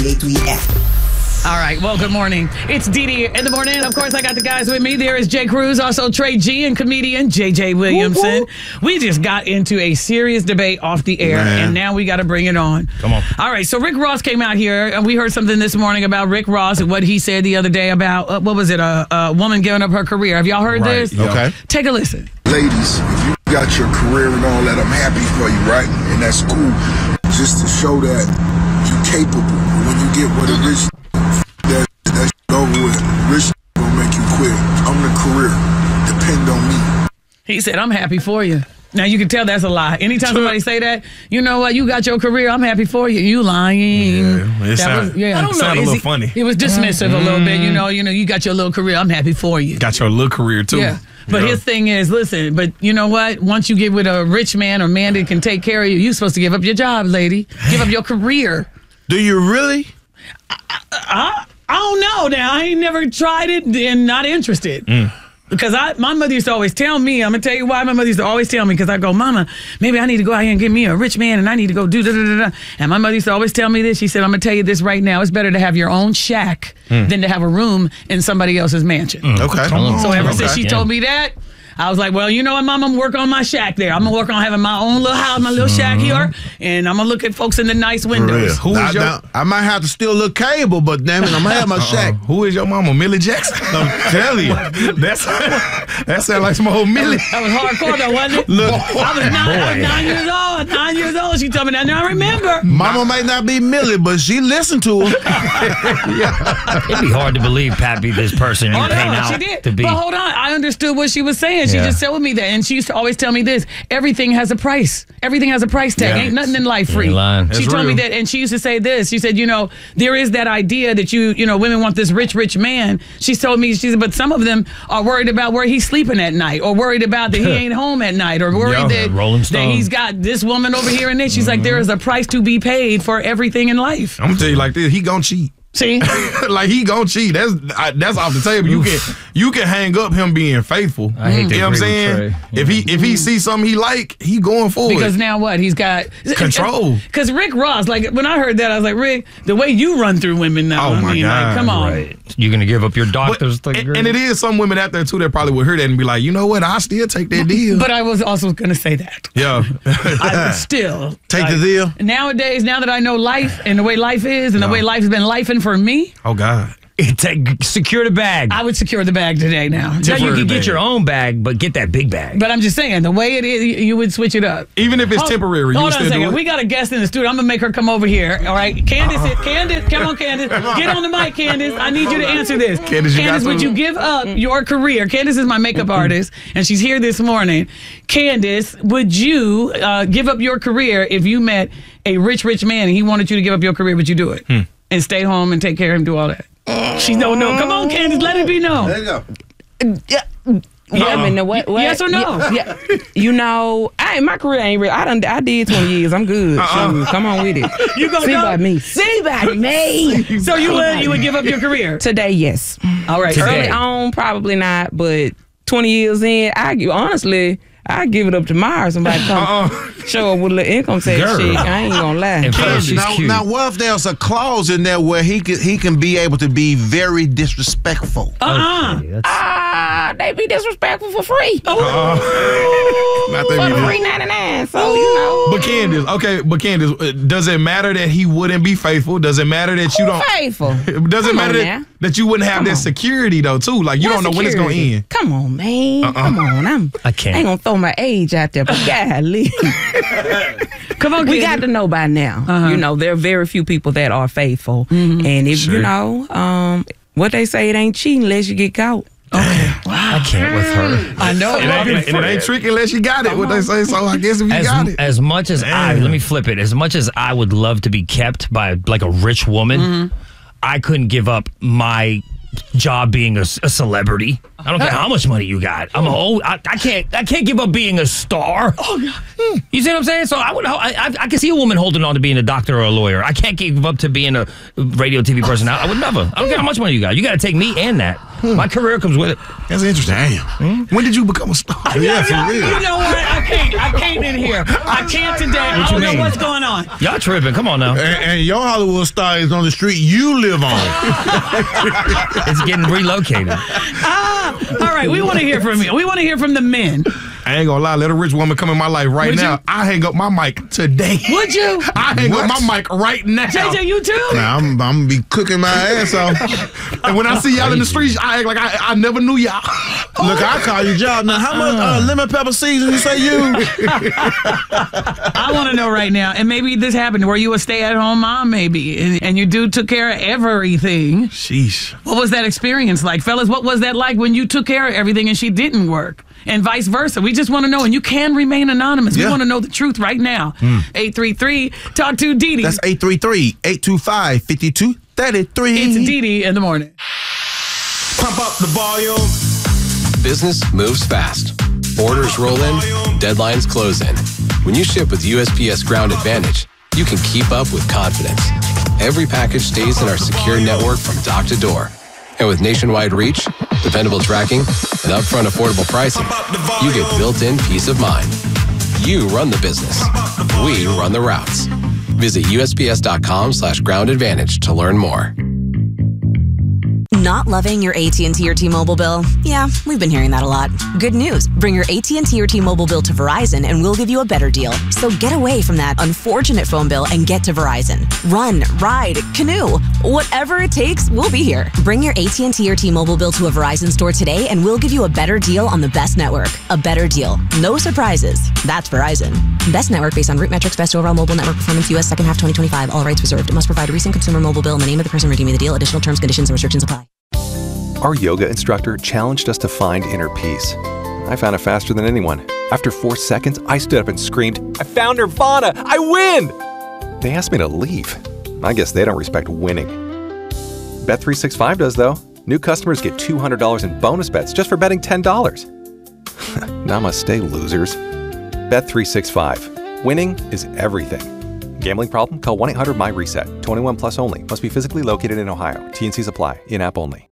All right, well, good morning. It's Dee in the morning. Of course, I got the guys with me. There is Jay Cruz, also Trey G, and comedian JJ Williamson. We just got into a serious debate off the air, and now we got to bring it on. Come on. All right, so Rick Ross came out here, and we heard something this morning about Rick Ross and what he said the other day about, what was it, a woman giving up her career. Have y'all heard this? Okay. Take a listen. Ladies, if you got your career and all that, I'm happy for you, right? And that's cool. Just to show that you're capable. When you get with a rich, that's over with. Rich gonna make you quit. I'm the career. Depend on me. He said, I'm happy for you. Now, you can tell that's a lie. Anytime somebody say that, you know what? You got your career. I'm happy for you. You lying. It sounded a little funny. It was dismissive a little bit. You know, you got your little career. I'm happy for you. Got your little career, too. Yeah. But his thing is, listen, but you know what? Once you get with a rich man or man that can take care of you, you're supposed to give up your job, lady. Give up your career. Do you really? I don't know now. I ain't never tried it and not interested. Because my mother used to always tell me, I'm going to tell you why my mother used to always tell me, because I go, Mama, maybe I need to go out here and get me a rich man and I need to go do da-da-da-da. And my mother used to always tell me this. She said, I'm going to tell you this right now. It's better to have your own shack than to have a room in somebody else's mansion. Okay. So ever since she told me that, I was like, well, you know what, Mom? I'm going to work on my shack there. I'm going to work on having my own little house, my little shack here, and I'm going to look at folks in the nice windows. Who is I might have to still look cable, but damn it, I'm going to have my shack. Who is your mama, Millie Jackson? I'm telling you. That sounds like some old Millie. That was hardcore, though, wasn't it? Look, I was 9 years old. 9 years old. She told me that. Now I remember. Mama might not be Millie, but she listened to her. It'd be hard to believe Pat be this person you're paying out she did. to be. But hold on. I understood what she was saying. She just told me that. And she used to always tell me this. Everything has a price. Everything has a price tag. Ain't nothing in life free. She told me that. And she used to say this. She said, there is that idea that women want this rich man. She told me, she said, but some of them are worried about where he's sleeping at night, or worried about that he ain't home at night, or worried that he's got this woman over here and this. She's like, there is a price to be paid for everything in life. I'm going to tell you like this. He gonna cheat. See? Like, he gonna cheat. That's off the table. You can hang up him being faithful. I hate that. You know what I'm saying? If he sees something he like, he going for it. Because now what? He's got control. Because Rick Ross, like, when I heard that, I was like, Rick, the way you run through women now, Oh my God. like, come on. Right. You're gonna give up your doctor's degree. And it is some women out there too that probably would hear that and be like, you know what? I still take that deal. But I was also going to say that. Yeah. I would still Take the deal. Nowadays, now that I know life and the way life is and the way life has been lifing for me, Oh God. Secure the bag. I would secure the bag today now. Now you can get your own bag, but get that big bag. But I'm just saying, the way it is, you would switch it up. Even if it's temporary, you Hold would on still a second. do it. We got a guest in the studio. I'm going to make her come over here. All right. Candace, come on, Candace. Get on the mic, Candace. I need you to answer this. Candace, would you give up your career? Candace is my makeup artist, and she's here this morning. Candace, would you give up your career if you met a rich man and he wanted you to give up your career? Would you do it? And stay home and take care of him, do all that? She don't know. Come on, Candace, let it be known. There you go. I mean, what? Yes or no? Yeah. My career ain't real. I did 20 years. I'm good. So, come on with it. You gonna See go? about me. See about me. So you would give up your career? Today, yes. All right. Early on, probably not. But 20 years in, I give it up tomorrow. Somebody come show up with a little income tax check. I ain't gonna lie. And plus, she's cute. Now, what if there's a clause in there where he can be able to be very disrespectful? They be disrespectful for free. Not that For we free do. 99. So But Candace, does it matter that he wouldn't be faithful? Does it matter that you don't? faithful. Does it Come matter on now. that you wouldn't have Come that on. security though too? Like you don't know when it's gonna end. Come on, man. Come on. I can't. I ain't gonna throw my age out there, but golly. Come on, We Candace. got to know by now. There are very few people that are faithful. And if what they say, it ain't cheating unless you get caught. I can't with her. I know. And it ain't tricky unless you got it. What they say. So I guess if you got it. As much as let me flip it. As much as I would love to be kept by like a rich woman, I couldn't give up my job being a celebrity. I don't care how much money you got. I can't give up being a star. You see what I'm saying? So I can see a woman holding on to being a doctor or a lawyer. I can't give up to being a radio TV person. I would never. I don't care how much money you got. You got to take me and that. My career comes with it. That's interesting. Damn. When did you become a star? Yeah, for real. You know what? I can't in here. I can't today. I don't know what's going on. Y'all tripping. Come on now. And your Hollywood star is on the street you live on. It's getting relocated. All right, we want to hear from you. We want to hear from the men. I ain't gonna lie, let a rich woman come in my life right now. I hang up my mic today. Would you? I hang up my mic right now. JJ, you too? Nah, I'm gonna be cooking my ass off. And when I see y'all in the streets, I act like I never knew y'all. Look, I call you job. Now, how much lemon pepper season you say you? I want to know right now, and maybe this happened where you were a stay-at-home mom, maybe, and your dude took care of everything. Sheesh. What was that experience like? Fellas, what was that like when you took care of everything and she didn't work? And vice versa. We just want to know, and you can remain anonymous. We want to know the truth right now. 833 Talk to Didi. That's 833-825-5233. It's Didi in the morning. Pump up the volume. Business moves fast. Orders roll in, deadlines close in. When you ship with USPS Ground Advantage, you can keep up with confidence. Every package stays in our secure network from dock to door. And with nationwide reach, dependable tracking, and upfront affordable pricing, you get built-in peace of mind. You run the business. We run the routes. Visit USPS.com/Ground Advantage to learn more. Not loving your AT&T or T-Mobile bill? Yeah, we've been hearing that a lot. Good news. Bring your AT&T or T-Mobile bill to Verizon and we'll give you a better deal. So get away from that unfortunate phone bill and get to Verizon. Run, ride, canoe. Whatever it takes, we'll be here. Bring your AT&T or T-Mobile bill to a Verizon store today and we'll give you a better deal on the best network. A better deal. No surprises. That's Verizon. Best network based on root metrics, best overall mobile network performance, U.S. second half 2025. All rights reserved. Must provide a recent consumer mobile bill and the name of the person redeeming the deal. Additional terms, conditions, and restrictions apply. Our yoga instructor challenged us to find inner peace. I found it faster than anyone. After 4 seconds, I stood up and screamed, "I found Nirvana! I win!" They asked me to leave. I guess they don't respect winning. Bet365 does, though. New customers get $200 in bonus bets just for betting $10. Namaste, losers. Bet365. Winning is everything. Gambling problem? Call 1-800-MY-RESET. 21 plus only. Must be physically located in Ohio. T&Cs apply. In-app only.